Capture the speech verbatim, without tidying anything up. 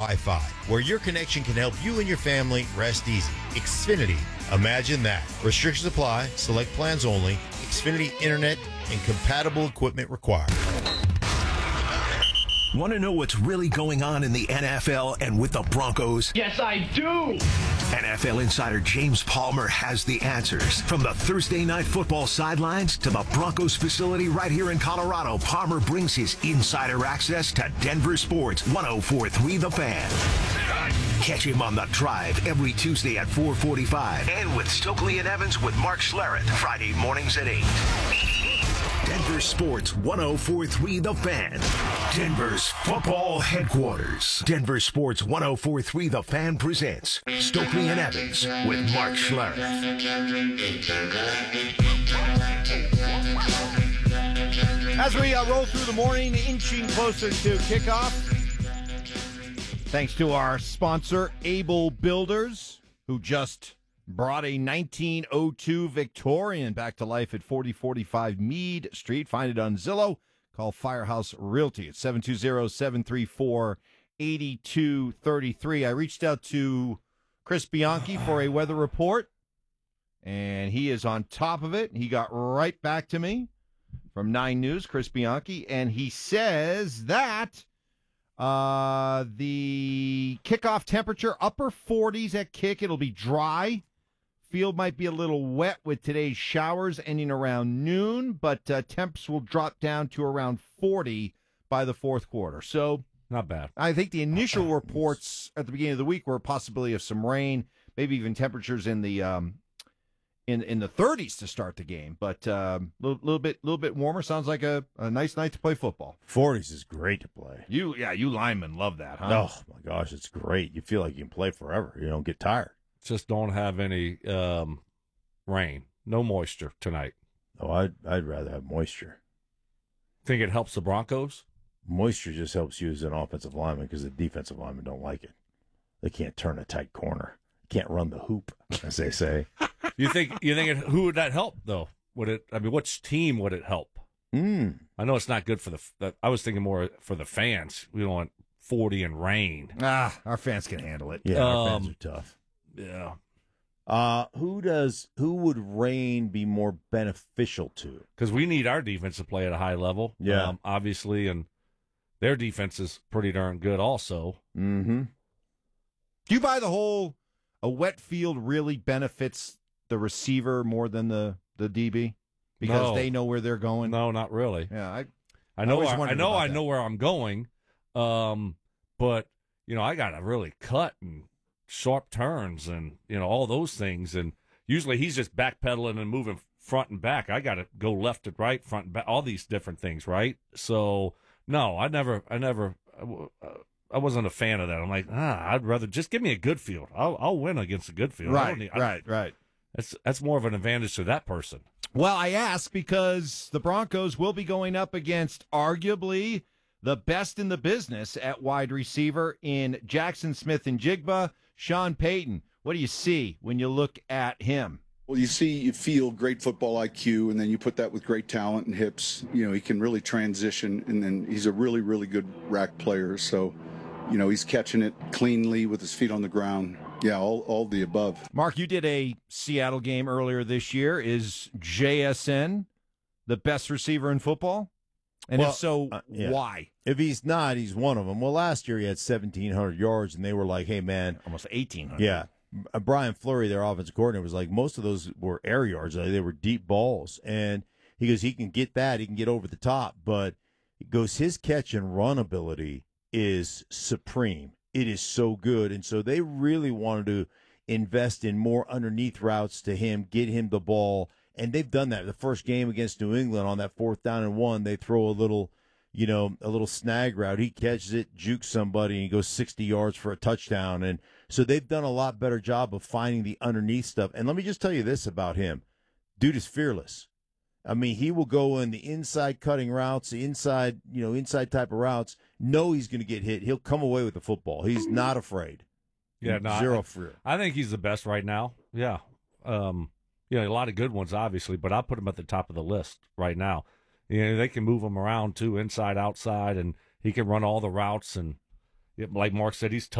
Wi-Fi, where your connection can help you and your family rest easy. Xfinity. Imagine that. Restrictions apply. Select plans only. Xfinity Internet and compatible equipment required. Want to know what's really going on in the N F L and with the Broncos? Yes, I do! N F L insider James Palmer has the answers. From the Thursday Night Football sidelines to the Broncos facility right here in Colorado, Palmer brings his insider access to Denver Sports one oh four point three The Fan. Catch him on The Drive every Tuesday at four forty-five and with Stokely and Evans with Mark Schlereth Friday mornings at eight. Denver Sports one oh four point three The Fan. Denver's football headquarters. Denver Sports one oh four point three The Fan presents Stokely and Evans with Mark Schlereth. As we uh, roll through the morning, inching closer to kickoff, thanks to our sponsor, Able Builders, who just brought a nineteen oh two Victorian back to life at forty forty-five Meade Street. Find it on Zillow. Call Firehouse Realty at seven two zero, seven three four, eight two three three. I reached out to Chris Bianchi for a weather report, and he is on top of it. He got right back to me from Nine News, Chris Bianchi, and he says that uh, the kickoff temperature, upper forties at kick. It'll be dry. Field might be a little wet with today's showers ending around noon, but uh, temps will drop down to around forty by the fourth quarter. So not bad. I think the initial reports at the beginning of the week were a possibility of some rain, maybe even temperatures in the um, in in the thirties to start the game. But a um, little, little bit little bit warmer. Sounds like a, a nice night to play football. forties is great to play. You yeah, you linemen love that, huh? Oh my gosh, it's great. You feel like you can play forever. You don't get tired. Just don't have any um, rain, no moisture tonight. Oh, I'd I'd rather have moisture. Think it helps the Broncos? Moisture just helps you as an offensive lineman because the defensive linemen don't like it. They can't turn a tight corner. Can't run the hoop, as they say. You think you think it, who would that help though? Would it? I mean, which team would it help? Mm. I know it's not good for the. I was thinking more for the fans. We don't want forty and rain. Ah, our fans can handle it. Yeah, our Um, fans are tough. Yeah. Uh, who does who would rain be more beneficial to? Because we need our defense to play at a high level. Yeah. Um, obviously, and their defense is pretty darn good also. Mm-hmm. Do you buy the whole a wet field really benefits the receiver more than the, the D B? Because No. they know where they're going? No, not really. Yeah, I I know. always I, I wondered know. about I that. know where I'm going. Um, but you know, I got to really cut and sharp turns and you know all those things. And usually he's just backpedaling and moving front and back. I got to go left and right, front and back, all these different things, right? So no, I never, I never, I w- uh, I wasn't a fan of that. I'm like, ah, I'd rather just give me a good field. I'll, I'll win against a good field. I right, don't need, I, right, right. That's that's more of an advantage to that person. Well, I ask because the Broncos will be going up against arguably the best in the business at wide receiver in Jackson Smith and Jigba. Sean Payton, what do you see when you look at him? Well, you see, you feel great football I Q, and then you put that with great talent and hips. You know, he can really transition, and then he's a really, really good rack player. So, you know, he's catching it cleanly with his feet on the ground. Yeah, all, all the above. Mark, you did a Seattle game earlier this year. Is J S N the best receiver in football? And Well, if so, uh, yeah. why? If he's not, he's one of them. Well, last year he had seventeen hundred yards, and they were like, hey, man. Almost eighteen hundred. Yeah. Uh, Brian Fleury, their offensive coordinator, was like, most of those were air yards. Like, they were deep balls. And he goes, he can get that. He can get over the top. But he goes, his catch and run ability is supreme. It is so good. And so they really wanted to invest in more underneath routes to him, get him the ball. And they've done that. The first game against New England on that fourth down and one, they throw a little, you know, a little snag route. He catches it, jukes somebody, and he goes sixty yards for a touchdown. And so they've done a lot better job of finding the underneath stuff. And let me just tell you this about him. Dude is fearless. I mean, he will go in the inside cutting routes, the inside, you know, inside type of routes. Know he's going to get hit. He'll come away with the football. He's not afraid. Yeah, no, Zero I, fear. I think he's the best right now. Yeah. Um, you know, a lot of good ones, obviously, but I'll put him at the top of the list right now. You know, they can move him around, too, inside, outside, and he can run all the routes. And like Mark said, he's tough.